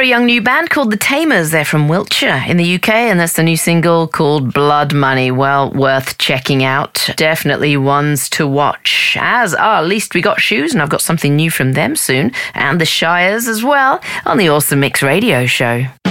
very young new band called The Tamers. They're from Wiltshire in the UK, and that's the new single called Blood Money. Well, worth checking out. Definitely ones to watch. As are Least We Got Shoes, and I've got something new from them soon, and The Shires as well, on the Awesome Mix Radio Show.